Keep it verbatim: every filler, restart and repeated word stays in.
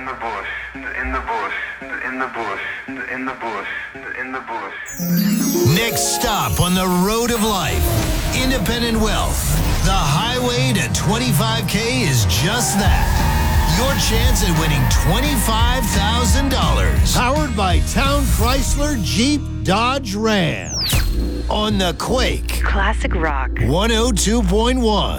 the bush, in the bush, in the bush, in the bush, in the bush. Next stop on the road of life, independent wealth. The highway to twenty-five K is just that. Your chance at winning twenty-five thousand dollars. Powered by Town Chrysler Jeep Dodge Ram. On the Quake. Classic rock. one oh two point one.